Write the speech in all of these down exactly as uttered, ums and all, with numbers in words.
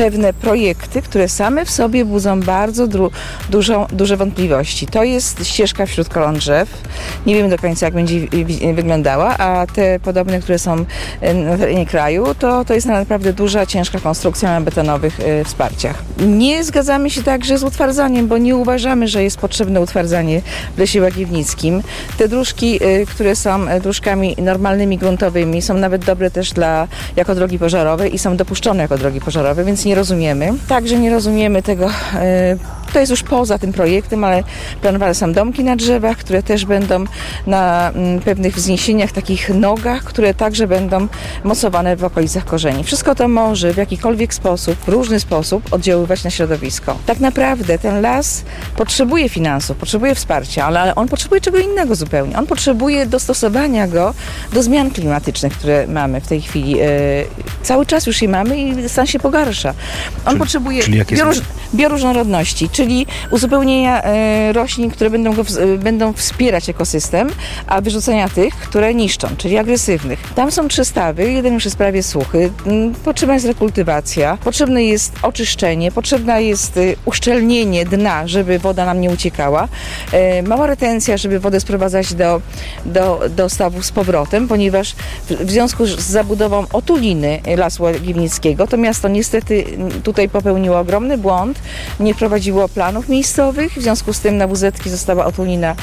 pewne projekty, które same w sobie budzą bardzo dru- dużą, duże wątpliwości. To jest ścieżka wśród koron drzew. Nie wiemy do końca, jak będzie wi- wyglądała, a te podobne, które są na terenie kraju, to, to jest naprawdę duża, ciężka konstrukcja na betonowych y, wsparciach. Nie zgadzamy się także z utwardzaniem, bo nie uważamy, że jest potrzebne utwardzanie w Lesie Łagiewnickim. Te dróżki, y, które są dróżkami normalnymi, gruntowymi, są nawet dobre też dla, jako drogi pożarowe i są dopuszczone jako drogi pożarowe, więc nie rozumiemy. Także nie rozumiemy tego, y, to jest już poza tym projektem, ale planowane są domki na drzewach, które też będą na mm, pewnych wzniesieniach, takich nogach, które także będą mocowane w okolicach korzeni. Wszystko to może w jakikolwiek sposób, w różny sposób oddziaływać na środowisko. Tak naprawdę ten las potrzebuje finansów, potrzebuje wsparcia, ale on potrzebuje czego innego zupełnie. On potrzebuje dostosowania go do zmian klimatycznych, które mamy w tej chwili. E, cały czas już je mamy i stan się pogarsza. On czyli, potrzebuje czyli bioróż, bioróżnorodności, czyli uzupełnienia e, roślin, które będą, go, w, będą wspierać ekosystem, a wyrzucenia tych, które niszczą, czyli agresywnych. Tam są trzy stawy, jeden już jest prawie suchy. Potrzebna jest rekultywacja, potrzebne jest oczyszczenie, potrzebna jest uszczelnienie dna, żeby woda nam nie uciekała. Mała retencja, żeby wodę sprowadzać do, do, do stawów z powrotem, ponieważ w, w związku z zabudową otuliny Lasu Łagiewnickiego to miasto niestety tutaj popełniło ogromny błąd, nie wprowadziło planów miejscowych, w związku z tym na W Z-ki została otulina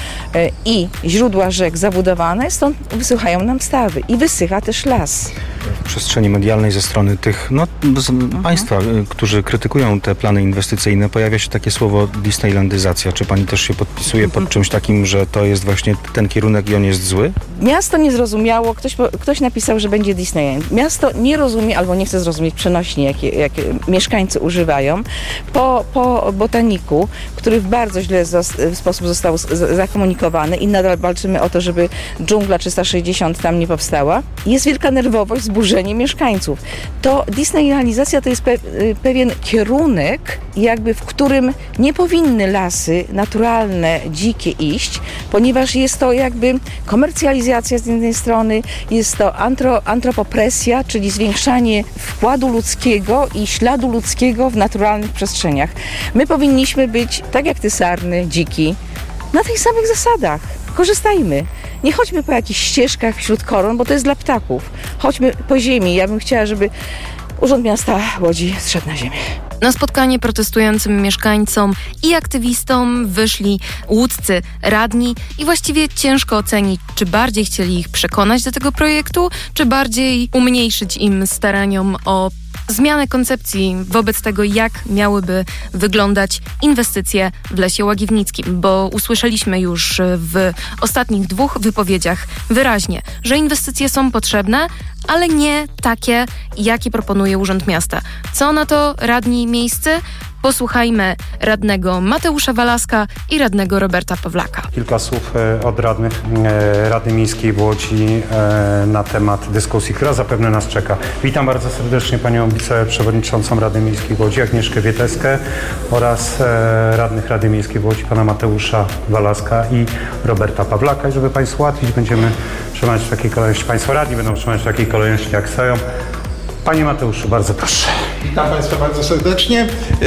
i źródła rzek zabudowane, stąd wysychają nam stawy i wysycha też las. W przestrzeni medialnej ze strony tych no, z mhm. państwa, którzy krytykują te plany inwestycyjne, pojawia się takie słowo disneylandyzacja. Czy pani też się podpisuje mhm. pod czymś takim, że to jest właśnie ten kierunek i on jest zły? Miasto nie zrozumiało, ktoś, ktoś napisał, że będzie Disneyland. Miasto nie rozumie, albo nie chce zrozumieć przenośnie, jakie jak mieszkańcy używają. Po, po botaniku, który w bardzo źle zos- w sposób został z- zakomunikowany i nadal walczymy o to, żeby dżungla trzysta sześćdziesiąt tam nie powstała, jest wielka nerwowość, zburzenie mieszkańców. To disneylandizacja to jest pe- pewien kierunek, jakby w którym nie powinny lasy naturalne, dzikie iść, ponieważ jest to jakby komercjalizacja z jednej strony, jest to antro, antropopresja, czyli zwiększanie wkładu ludzkiego i śladu ludzkiego w naturalnych przestrzeniach. My powinniśmy być, tak jak ty sarny, dziki, na tych samych zasadach. Korzystajmy. Nie chodźmy po jakichś ścieżkach wśród koron, bo to jest dla ptaków. Chodźmy po ziemi. Ja bym chciała, żeby Urząd Miasta Łodzi zszedł na ziemię. Na spotkanie protestującym mieszkańcom i aktywistom wyszli łódzcy radni i właściwie ciężko ocenić, czy bardziej chcieli ich przekonać do tego projektu, czy bardziej umniejszyć im staraniom o zmianę koncepcji wobec tego, jak miałyby wyglądać inwestycje w Lesie Łagiewnickim, bo usłyszeliśmy już w ostatnich dwóch wypowiedziach wyraźnie, że inwestycje są potrzebne, ale nie takie, jakie proponuje Urząd Miasta. Co na to radni miejscy? Posłuchajmy radnego Mateusza Walaska i radnego Roberta Pawlaka. Kilka słów od radnych Rady Miejskiej w Łodzi na temat dyskusji, która zapewne nas czeka. Witam bardzo serdecznie panią wiceprzewodniczącą Rady Miejskiej w Łodzi, Agnieszkę Wieteskę, oraz radnych Rady Miejskiej w Łodzi, pana Mateusza Walaska i Roberta Pawlaka. I żeby państwu ułatwić, będziemy trzymać w takiej kolejności, państwo radni będą trzymać w takiej kolejności, jak stoją. Panie Mateuszu, bardzo proszę. Witam Państwa bardzo serdecznie.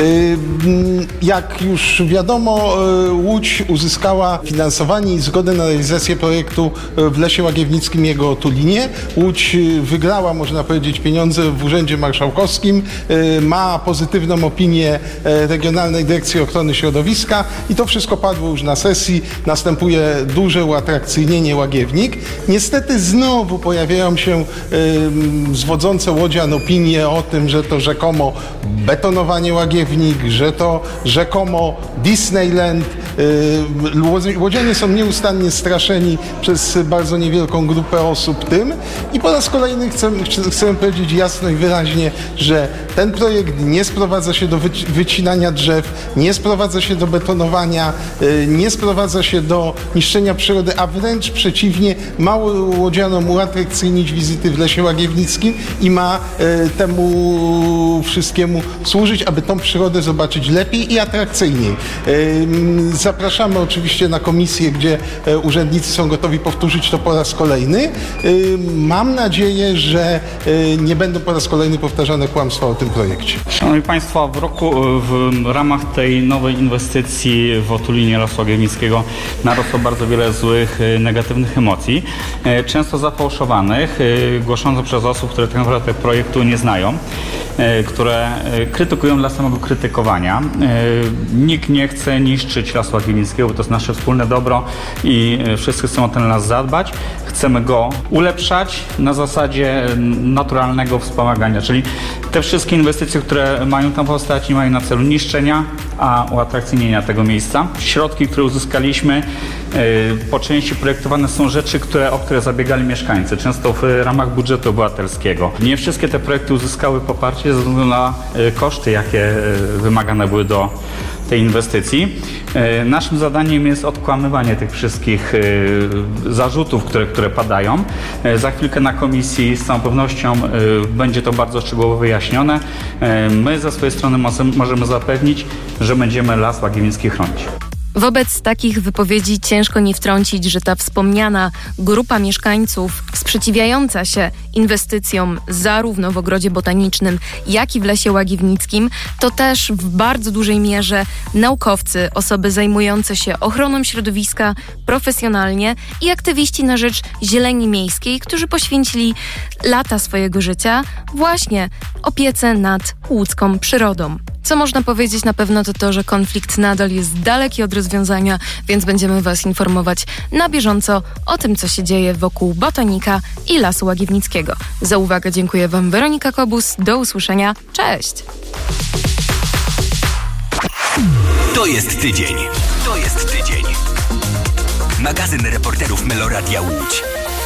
Jak już wiadomo, Łódź uzyskała finansowanie i zgodę na realizację projektu w Lesie Łagiewnickim, jego otulinie. Łódź wygrała, można powiedzieć, pieniądze w Urzędzie Marszałkowskim, ma pozytywną opinię Regionalnej Dyrekcji Ochrony Środowiska i to wszystko padło już na sesji. Następuje duże uatrakcyjnienie Łagiewnik. Niestety znowu pojawiają się zwodzące łodzian opinie o tym, że to rzekomo betonowanie Łagiewnik, że to rzekomo Disneyland. Łodzianie są nieustannie straszeni przez bardzo niewielką grupę osób tym i po raz kolejny chcę, chcę powiedzieć jasno i wyraźnie, że ten projekt nie sprowadza się do wycinania drzew, nie sprowadza się do betonowania, nie sprowadza się do niszczenia przyrody, a wręcz przeciwnie, ma łodzianom uatrakcyjnić wizyty w Lesie Łagiewnickim i ma temu wszystkiemu służyć, aby tą przyrodę zobaczyć lepiej i atrakcyjniej. Zapraszamy oczywiście na komisję, gdzie urzędnicy są gotowi powtórzyć to po raz kolejny. Mam nadzieję, że nie będą po raz kolejny powtarzane kłamstwa o tym projekcie. Szanowni Państwo, w roku w ramach tej nowej inwestycji w otulinie Lasu Łagiewnickiego narosło bardzo wiele złych, negatywnych emocji, często zafałszowanych, głoszonych przez osób, które tak naprawdę projektu nie znają, które krytykują dla samego krytykowania. Nikt nie chce niszczyć Lasu Łagiewnickiego, bo to jest nasze wspólne dobro i wszyscy chcą o ten las zadbać. Chcemy go ulepszać na zasadzie naturalnego wspomagania, czyli te wszystkie inwestycje, które mają tam powstać, nie mają na celu niszczenia, a uatrakcyjnienia tego miejsca. Środki, które uzyskaliśmy, po części projektowane są rzeczy, które, o które zabiegali mieszkańcy, często w ramach budżetu obywatelskiego. Nie wszystkie te projekty uzyskały poparcie ze względu na koszty, jakie wymagane były do tej inwestycji. Naszym zadaniem jest odkłamywanie tych wszystkich zarzutów, które, które padają. Za chwilkę na komisji z całą pewnością będzie to bardzo szczegółowo wyjaśnione. My ze swojej strony możemy zapewnić, że będziemy Las Łagiewnicki chronić. Wobec takich wypowiedzi ciężko nie wtrącić, że ta wspomniana grupa mieszkańców sprzeciwiająca się inwestycjom zarówno w Ogrodzie Botanicznym, jak i w Lesie Łagiewnickim, to też w bardzo dużej mierze naukowcy, osoby zajmujące się ochroną środowiska profesjonalnie i aktywiści na rzecz zieleni miejskiej, którzy poświęcili lata swojego życia właśnie opiece nad łódzką przyrodą. Co można powiedzieć na pewno to to, że konflikt nadal jest daleki od rozwiązania, więc będziemy Was informować na bieżąco o tym, co się dzieje wokół Botanika i Lasu Łagiewnickiego. Za uwagę dziękuję Wam Weronika Kobus. Do usłyszenia. Cześć! To jest tydzień. To jest tydzień. Magazyn reporterów Meloradia Łódź.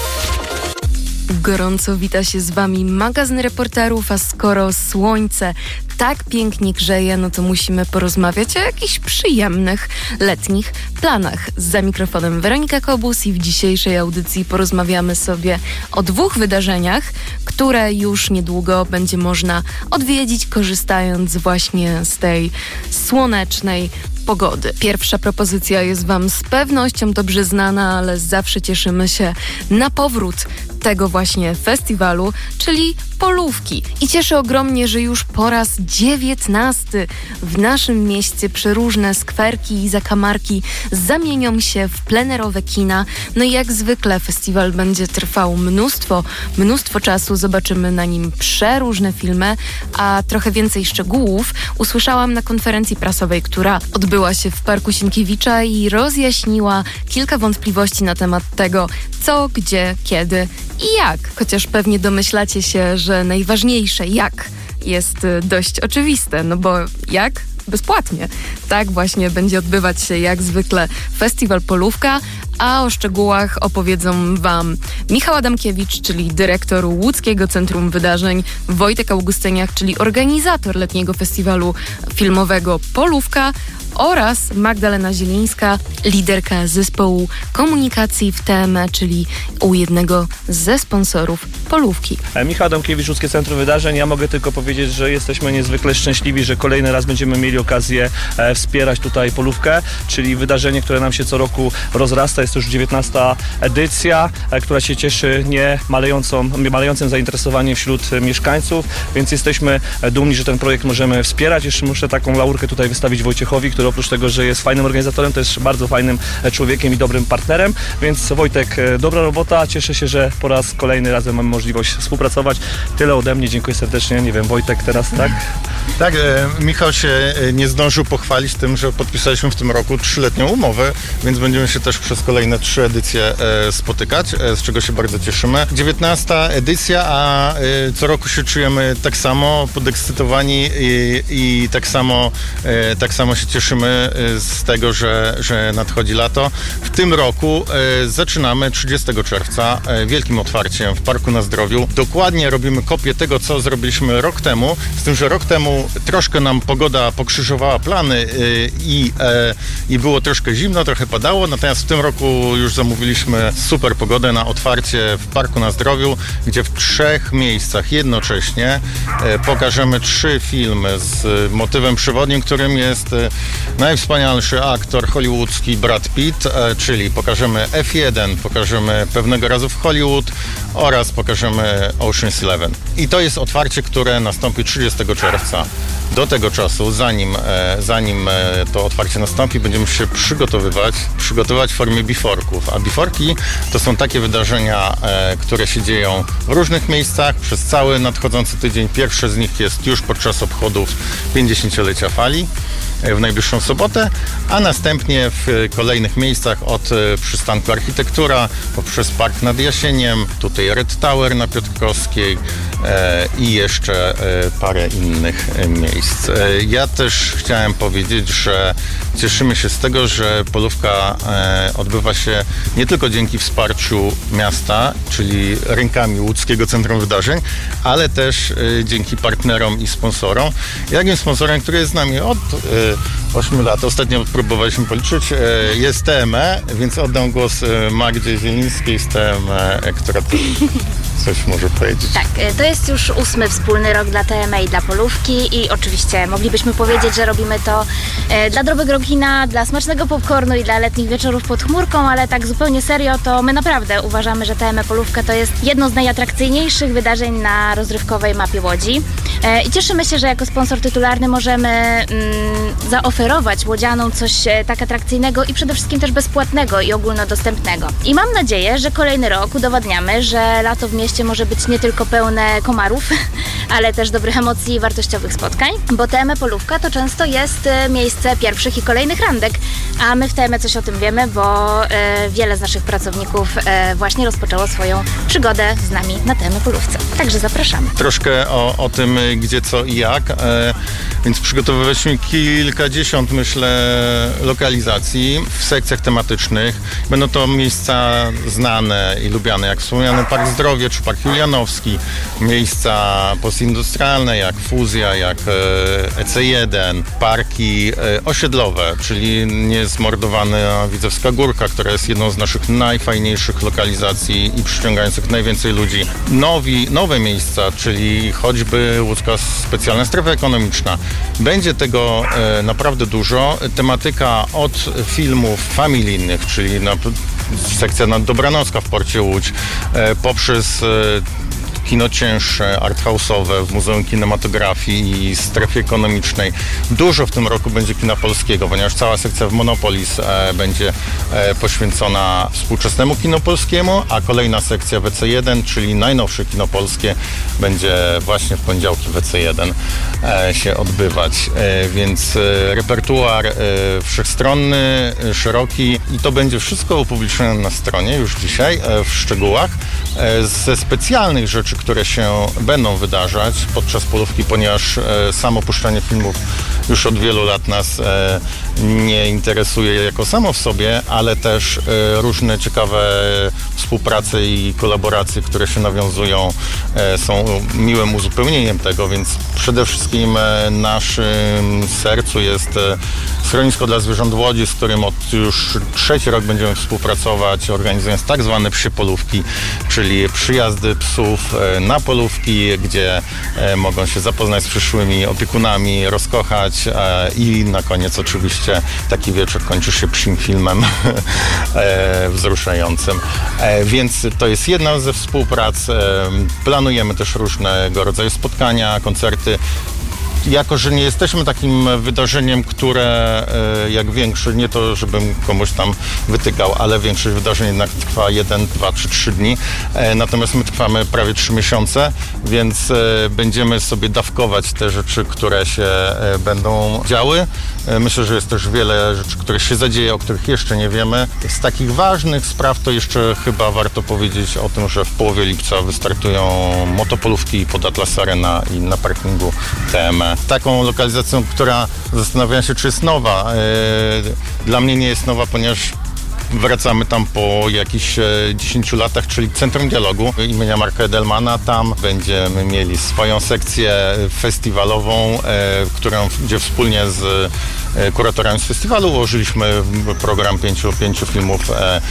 Gorąco wita się z Wami magazyn reporterów, a skoro słońce tak pięknie grzeje, no to musimy porozmawiać o jakichś przyjemnych, letnich planach. Za mikrofonem Weronika Kobus i w dzisiejszej audycji porozmawiamy sobie o dwóch wydarzeniach, które już niedługo będzie można odwiedzić, korzystając właśnie z tej słonecznej pogody. Pierwsza propozycja jest Wam z pewnością dobrze znana, ale zawsze cieszymy się na powrót tego właśnie festiwalu, czyli Polówki. I cieszy ogromnie, że już po raz dziewiętnasty w naszym mieście przeróżne skwerki i zakamarki zamienią się w plenerowe kina. No i jak zwykle festiwal będzie trwał mnóstwo, mnóstwo czasu. Zobaczymy na nim przeróżne filmy, a trochę więcej szczegółów usłyszałam na konferencji prasowej, która odbyła się w Parku Sienkiewicza i rozjaśniła kilka wątpliwości na temat tego, co, gdzie, kiedy i jak. Chociaż pewnie domyślacie się, że najważniejsze jak jest dość oczywiste, no bo jak? Bezpłatnie. Tak właśnie będzie odbywać się jak zwykle Festiwal Polówka, a o szczegółach opowiedzą Wam Michał Adamkiewicz, czyli dyrektor Łódzkiego Centrum Wydarzeń, Wojtek Augustyniak, czyli organizator letniego festiwalu filmowego Polówka, oraz Magdalena Zielińska, liderka zespołu komunikacji w T M E, czyli u jednego ze sponsorów Polówki. Michał Adamkiewicz, Łódzkie Centrum Wydarzeń. Ja mogę tylko powiedzieć, że jesteśmy niezwykle szczęśliwi, że kolejny raz będziemy mieli okazję e, wspierać tutaj Polówkę, czyli wydarzenie, które nam się co roku rozrasta. Jest to już dziewiętnasta edycja, e, która się cieszy nie malejącą, malejącym zainteresowaniem wśród mieszkańców, więc jesteśmy dumni, że ten projekt możemy wspierać. Jeszcze muszę taką laurkę tutaj wystawić Wojciechowi, który oprócz tego, że jest fajnym organizatorem, to jest bardzo fajnym człowiekiem i dobrym partnerem, więc Wojtek, dobra robota, cieszę się, że po raz kolejny razem mamy możliwość współpracować. Tyle ode mnie, dziękuję serdecznie. Nie wiem, Wojtek teraz, tak? Tak, e, Michał się nie zdążył pochwalić tym, że podpisaliśmy w tym roku trzyletnią umowę, więc będziemy się też przez kolejne trzy edycje e, spotykać, e, z czego się bardzo cieszymy. dziewiętnasta edycja, a e, co roku się czujemy tak samo podekscytowani i, i tak samo e, tak samo się cieszymy z tego, że, że nadchodzi lato. W tym roku e, zaczynamy trzydziestego czerwca e, wielkim otwarciem w Parku na Zdrowiu. Dokładnie robimy kopię tego, co zrobiliśmy rok temu, z tym, że rok temu troszkę nam pogoda pokrzyżowała plany e, i, e, i było troszkę zimno, trochę padało, natomiast w tym roku już zamówiliśmy super pogodę na otwarcie w Parku na Zdrowiu, gdzie w trzech miejscach jednocześnie e, pokażemy trzy filmy z motywem przewodnim, którym jest najwspanialszy aktor hollywoodzki Brad Pitt, e, czyli pokażemy F jeden, pokażemy Pewnego razu w Hollywood oraz pokażemy Ocean's Eleven. I to jest otwarcie, które nastąpi trzydziestego czerwca. Do tego czasu, zanim, e, zanim e, to otwarcie nastąpi, będziemy się przygotowywać, przygotowywać w formie biforków. A biforki to są takie wydarzenia, e, które się dzieją w różnych miejscach przez cały nadchodzący tydzień. Pierwsze z nich jest już podczas obchodów pięćdziesięciolecia Fali w najbliższą sobotę, a następnie w kolejnych miejscach od przystanku Architektura poprzez Park nad Jasieniem, tutaj Red Tower na Piotrkowskiej e, i jeszcze e, parę innych e, miejsc. E, ja też chciałem powiedzieć, że cieszymy się z tego, że Polówka e, odbywa się nie tylko dzięki wsparciu miasta, czyli rękami Łódzkiego Centrum Wydarzeń, ale też e, dzięki partnerom i sponsorom. Jakim sponsorem, który jest z nami od e, ośmiu lat. Ostatnio próbowaliśmy policzyć. Jest T M E, więc oddam głos Magdzie Zielińskiej z T M E, która coś może powiedzieć. Tak, to jest już ósmy wspólny rok dla T M E i dla Polówki i oczywiście moglibyśmy powiedzieć, że robimy to dla dobrego kina, dla smacznego popcornu i dla letnich wieczorów pod chmurką, ale tak zupełnie serio to my naprawdę uważamy, że T M E Polówka to jest jedno z najatrakcyjniejszych wydarzeń na rozrywkowej mapie Łodzi i cieszymy się, że jako sponsor tytularny możemy mm, zaoferować łodzianom coś tak atrakcyjnego i przede wszystkim też bezpłatnego i ogólnodostępnego. I mam nadzieję, że kolejny rok udowadniamy, że lato w mieście może być nie tylko pełne komarów, ale też dobrych emocji i wartościowych spotkań, bo T M E Polówka to często jest miejsce pierwszych i kolejnych randek, a my w T M E coś o tym wiemy, bo e, wiele z naszych pracowników e, właśnie rozpoczęło swoją przygodę z nami na T M E Polówce. Także zapraszamy. Troszkę o, o tym, gdzie, co i jak, e, więc przygotowywaliśmy kilkadziesiąt, myślę, lokalizacji w sekcjach tematycznych. Będą to miejsca znane i lubiane, jak wspomniany Park Zdrowie czy Park Julianowski, miejsca postindustrialne jak Fuzja, jak E C jeden, parki osiedlowe, czyli niezmordowana Widzewska Górka, która jest jedną z naszych najfajniejszych lokalizacji i przyciągających najwięcej ludzi. Nowi, nowe miejsca, czyli choćby Łódzka Specjalna Strefa Ekonomiczna. Będzie tego e, naprawdę dużo. Tematyka od filmów familijnych, czyli na, sekcja nad Dobranocka w Porcie Łódź, e, poprzez e, kino cięższe, arthouse'owe w Muzeum Kinematografii i Strefie Ekonomicznej. Dużo w tym roku będzie kina polskiego, ponieważ cała sekcja w Monopolis e, będzie e, poświęcona współczesnemu kino polskiemu, a kolejna sekcja W C jeden, czyli najnowsze kino polskie, będzie właśnie w poniedziałki W C jeden e, się odbywać. E, więc e, repertuar e, wszechstronny, e, szeroki i to będzie wszystko upublicznione na stronie już dzisiaj e, w szczegółach. E, ze specjalnych rzeczy, które się będą wydarzać podczas Polówki, ponieważ e, samo puszczanie filmów już od wielu lat nas e, nie interesuje jako samo w sobie, ale też e, różne ciekawe współprace i kolaboracje, które się nawiązują, e, są miłym uzupełnieniem tego, więc przede wszystkim e, naszym sercu jest e, Schronisko dla Zwierząt w Łodzi, z którym od już trzeci rok będziemy współpracować, organizując tak zwane psie polówki, czyli przyjazdy psów na polówki, gdzie mogą się zapoznać z przyszłymi opiekunami, rozkochać i na koniec oczywiście taki wieczór kończy się psim filmem wzruszającym. Więc to jest jedna ze współprac. Planujemy też różnego rodzaju spotkania, koncerty. Jako że nie jesteśmy takim wydarzeniem, które jak większość, nie to żebym komuś tam wytykał, ale większość wydarzeń jednak trwa jeden, dwa czy trzy dni. Natomiast my trwamy prawie trzy miesiące, więc będziemy sobie dawkować te rzeczy, które się będą działy. Myślę, że jest też wiele rzeczy, które się zadzieje, o których jeszcze nie wiemy. Z takich ważnych spraw to jeszcze chyba warto powiedzieć o tym, że w połowie lipca wystartują motopolówki pod Atlas Arena i na parkingu T M E. Taką lokalizacją, która zastanawiam się, czy jest nowa. Dla mnie nie jest nowa, ponieważ wracamy tam po jakichś dziesięciu latach, czyli Centrum Dialogu imienia Marka Edelmana. Tam będziemy mieli swoją sekcję festiwalową, którą, gdzie wspólnie z kuratorami z festiwalu ułożyliśmy program pięciu, pięciu filmów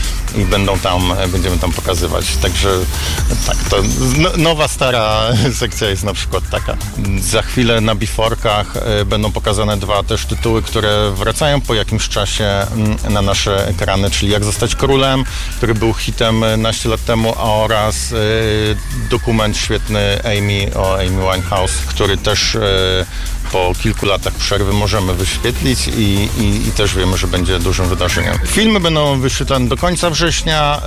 i będą tam, będziemy tam pokazywać. Także tak, to nowa, stara sekcja jest na przykład taka. Za chwilę na Biforkach będą pokazane dwa też tytuły, które wracają po jakimś czasie na nasze ekrany, czyli Jak zostać królem, który był hitem naście lat temu, oraz dokument świetny Amy o Amy Winehouse, który też po kilku latach przerwy możemy wyświetlić i, i, i też wiemy, że będzie dużym wydarzeniem. Filmy będą wyświetlane do końca września.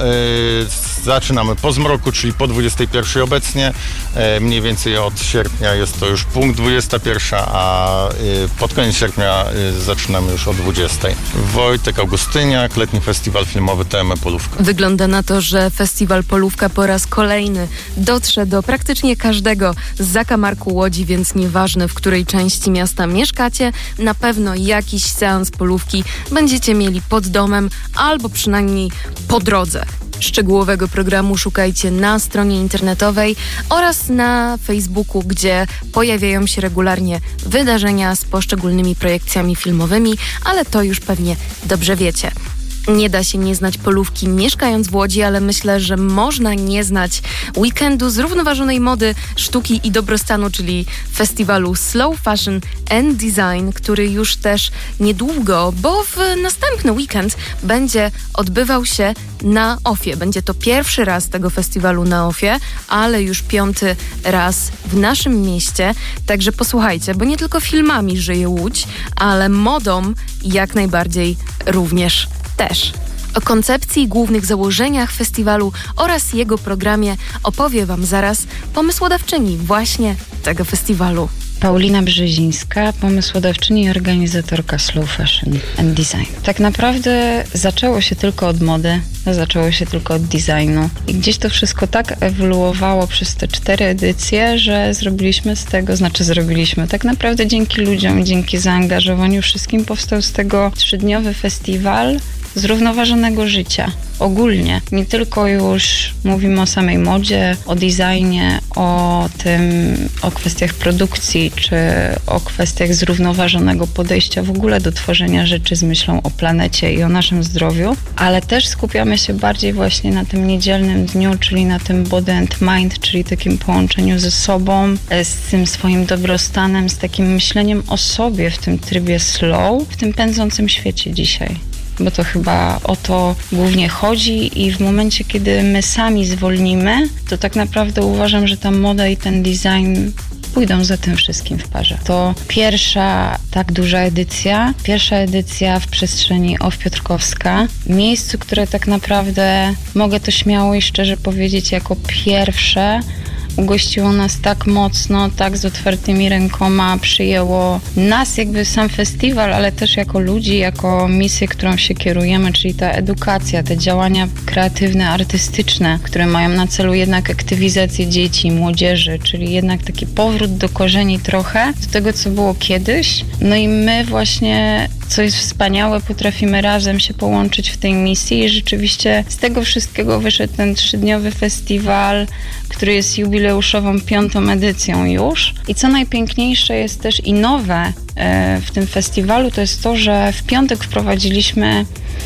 Yy, zaczynamy po zmroku, czyli po dwudziestej pierwszej obecnie. Yy, mniej więcej od sierpnia jest to już punkt dwudziesta pierwsza, a yy, pod koniec sierpnia yy, zaczynamy już o dwudziestej. Wojtek Augustyniak, letni festiwal filmowy T M E Polówka. Wygląda na to, że festiwal Polówka po raz kolejny dotrze do praktycznie każdego z zakamarku Łodzi, więc nieważne, w której części miasta mieszkacie, na pewno jakiś seans polówki będziecie mieli pod domem albo przynajmniej po drodze. Szczegółowego programu szukajcie na stronie internetowej oraz na Facebooku, gdzie pojawiają się regularnie wydarzenia z poszczególnymi projekcjami filmowymi, ale to już pewnie dobrze wiecie. Nie da się nie znać Polówki mieszkając w Łodzi, ale myślę, że można nie znać weekendu zrównoważonej mody, sztuki i dobrostanu, czyli festiwalu Slow Fashion and Design, który już też niedługo, bo w następny weekend będzie odbywał się na Ofie. Będzie to pierwszy raz tego festiwalu na Ofie, ale już piąty raz w naszym mieście. Także posłuchajcie, bo nie tylko filmami żyje Łódź, ale modą jak najbardziej również też. O koncepcji i głównych założeniach festiwalu oraz jego programie opowie Wam zaraz pomysłodawczyni właśnie tego festiwalu. Paulina Brzezińska, pomysłodawczyni i organizatorka Slow Fashion and Design. Tak naprawdę zaczęło się tylko od mody, zaczęło się tylko od designu i gdzieś to wszystko tak ewoluowało przez te cztery edycje, że zrobiliśmy z tego, znaczy zrobiliśmy, tak naprawdę dzięki ludziom, dzięki zaangażowaniu wszystkim powstał z tego trzydniowy festiwal zrównoważonego życia. Ogólnie. Nie tylko już mówimy o samej modzie, o designie, o tym, o kwestiach produkcji, czy o kwestiach zrównoważonego podejścia w ogóle do tworzenia rzeczy z myślą o planecie i o naszym zdrowiu, ale też skupiamy się bardziej właśnie na tym niedzielnym dniu, czyli na tym body and mind, czyli takim połączeniu ze sobą, z tym swoim dobrostanem, z takim myśleniem o sobie w tym trybie slow, w tym pędzącym świecie dzisiaj. Bo to chyba o to głównie chodzi i w momencie, kiedy my sami zwolnimy, to tak naprawdę uważam, że ta moda i ten design pójdą za tym wszystkim w parze. To pierwsza tak duża edycja, pierwsza edycja w przestrzeni O F Piotrkowska, miejscu, które tak naprawdę, mogę to śmiało i szczerze powiedzieć, jako pierwsze ugościło nas tak mocno, tak z otwartymi rękoma, przyjęło nas jakby sam festiwal, ale też jako ludzi, jako misję, którą się kierujemy, czyli ta edukacja, te działania kreatywne, artystyczne, które mają na celu jednak aktywizację dzieci, młodzieży, czyli jednak taki powrót do korzeni trochę, do tego, co było kiedyś. No i my właśnie, co jest wspaniałe, potrafimy razem się połączyć w tej misji i rzeczywiście z tego wszystkiego wyszedł ten trzydniowy festiwal, który jest jubileuszową piątą edycją już. I co najpiękniejsze jest też i nowe e, w tym festiwalu, to jest to, że w piątek wprowadziliśmy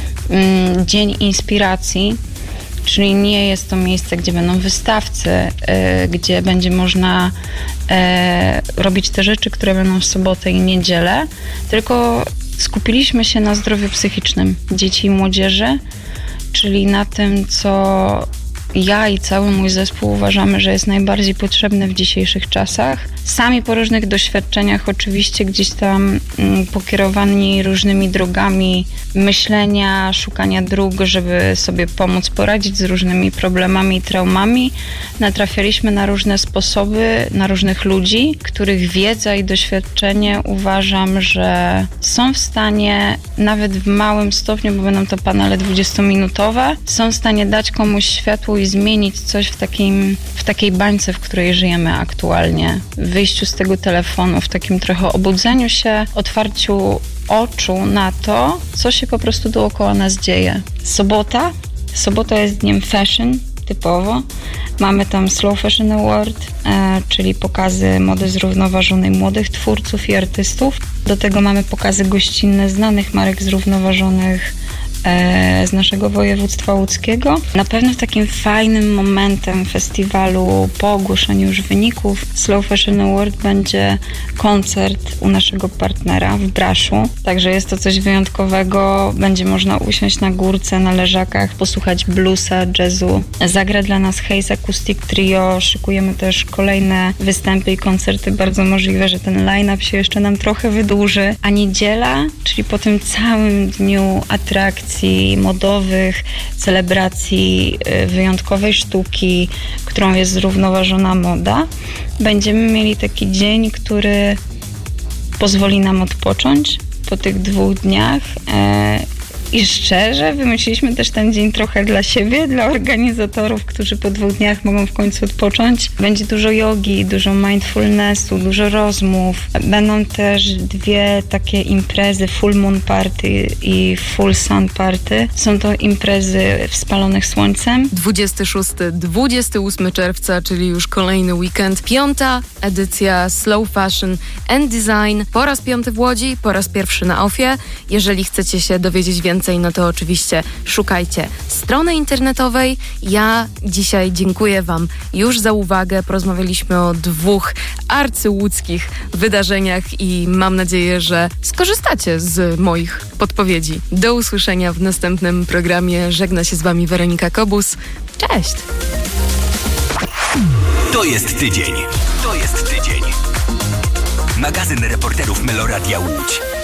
mm, Dzień Inspiracji, czyli nie jest to miejsce, gdzie będą wystawcy, e, gdzie będzie można e, robić te rzeczy, które będą w sobotę i niedzielę, tylko skupiliśmy się na zdrowiu psychicznym dzieci i młodzieży, czyli na tym, co ja i cały mój zespół uważamy, że jest najbardziej potrzebne w dzisiejszych czasach. Sami po różnych doświadczeniach oczywiście gdzieś tam mm, pokierowani różnymi drogami myślenia, szukania dróg, żeby sobie pomóc poradzić z różnymi problemami i traumami, natrafialiśmy na różne sposoby, na różnych ludzi, których wiedza i doświadczenie uważam, że są w stanie nawet w małym stopniu, bo będą to panele dwudziestominutowe, są w stanie dać komuś światło i i zmienić coś w, takim, w takiej bańce, w której żyjemy aktualnie. W wyjściu z tego telefonu, w takim trochę obudzeniu się, otwarciu oczu na to, co się po prostu dookoła nas dzieje. Sobota. Sobota jest dniem fashion, typowo. Mamy tam Slow Fashion Award, e, czyli pokazy mody zrównoważonej młodych twórców i artystów. Do tego mamy pokazy gościnne znanych marek zrównoważonych e, z naszego województwa łódzkiego. Na pewno takim fajnym momentem festiwalu po ogłoszeniu już wyników Slow Fashion Award będzie koncert u naszego partnera w Braszu. Także jest to coś wyjątkowego. Będzie można usiąść na górce, na leżakach, posłuchać bluesa, jazzu. Zagra dla nas Haze Acoustic Trio. Szykujemy też kolejne występy i koncerty. Bardzo możliwe, że ten line-up się jeszcze nam trochę wydłuży. A niedziela, czyli po tym całym dniu atrakcji modowych, celebracji wyjątkowej sztuki, którą jest zrównoważona moda, będziemy mieli taki dzień, który pozwoli nam odpocząć po tych dwóch dniach. I szczerze, wymyśliliśmy też ten dzień trochę dla siebie, dla organizatorów, którzy po dwóch dniach mogą w końcu odpocząć. Będzie dużo jogi, dużo mindfulnessu, dużo rozmów. Będą też dwie takie imprezy, Full Moon Party i Full Sun Party. Są to imprezy spalonych słońcem. dwudziestego szóstego do dwudziestego ósmego czerwca, czyli już kolejny weekend. Piąta edycja Slow Fashion and Design. Po raz piąty w Łodzi, po raz pierwszy na Ofie. Jeżeli chcecie się dowiedzieć więcej, no to oczywiście szukajcie strony internetowej. Ja dzisiaj dziękuję Wam już za uwagę. Porozmawialiśmy o dwóch arcyłódzkich wydarzeniach i mam nadzieję, że skorzystacie z moich podpowiedzi. Do usłyszenia w następnym programie. Żegna się z Wami Weronika Kobus. Cześć! To jest tydzień. To jest tydzień. Magazyn reporterów Meloradia Łódź.